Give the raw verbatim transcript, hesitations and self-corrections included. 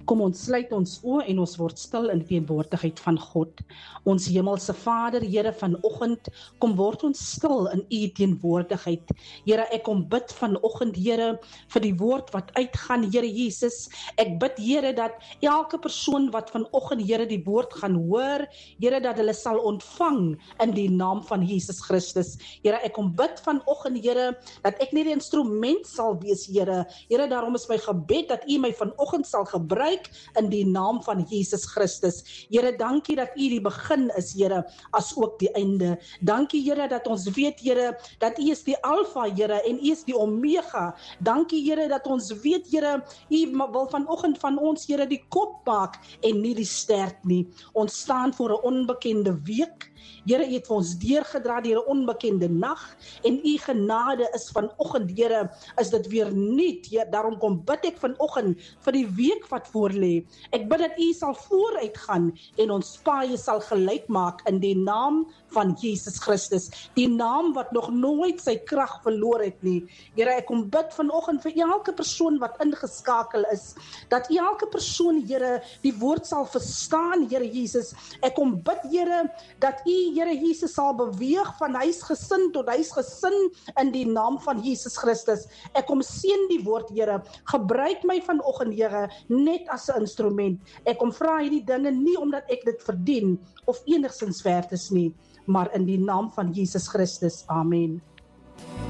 Kom ons sluit ons oë en ons word stil in die teenwoordigheid van God. Ons hemelse Vader, Here, vanoggend kom word ons stil in u teenwoordigheid. Here, ek kom bid vanoggend, Here, vir die woord wat uitgaan, Here Jesus. Ek bid, Here, dat elke persoon wat vanoggend, Here, die woord gaan hoor, Here, dat hulle sal ontvang in die naam van Jesus Christus. Here, ek kom bid vanoggend, Here, dat ek nie die instrument sal wees, Here. Here, daarom is my gebed dat u my vanoggend sal gebruik in die naam van Jesus Christus. Here, dankie dat u die begin is, Here, as ook die einde. Dankie, Here, dat ons weet, Here, dat u is die Alfa, Here, en u is die Omega. Dankie, Here, dat ons weet, Here, u wil vanoggend van ons, Here, die kop maak en nie die stert nie. Ons staan voor 'n onbekende week. Here, u het vir ons deurgedra deur 'n onbekende nag, en u genade is vanoggend, Here, is dit weer nuut. Here, daarom kom bid ek vanoggend vir die week wat voor lê. Ek bid dat u sal vooruit gaan en ons paaie sal gelyk maak in die naam van Jesus Christus, die naam wat nog nooit sy krag verloor het nie. Here, ek kom bid vanoggend vir elke persoon wat ingeskakel is, dat elke persoon, Here, die woord sal verstaan, Here Jesus. Ek kom bid, Here, dat u, Here Jesus, sal beweeg van huisgesin tot huisgesin in die naam van Jesus Christus. Ek kom seën die woord, Here. Gebruik my vanoggend, Here, net as 'n instrument. Ek kom vra hierdie dinge nie omdat ek dit verdien of enigsins werd is nie, maar in die naam van Jesus Christus. Amen.